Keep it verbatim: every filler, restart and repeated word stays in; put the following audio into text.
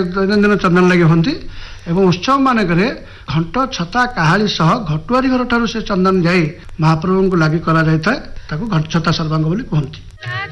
ଦୈନନ୍ଦିନ ଚନ୍ଦନ ଲାଗି ହୁଅନ୍ତି ଏବଂ ଉତ୍ସବ ମାନଙ୍କରେ ଘଣ୍ଟ ଛତା କାହାଳି ସହ ଘଟୁଆରୀ ଘର ଠାରୁ ସେ ଚନ୍ଦନ ଯାଇ ମହାପ୍ରଭୁଙ୍କୁ ଲାଗି କରାଯାଇଥାଏ। ତାକୁ ଘଣ୍ଟ ଛତା ସର୍ବାଙ୍ଗ ବୋଲି କୁହନ୍ତି।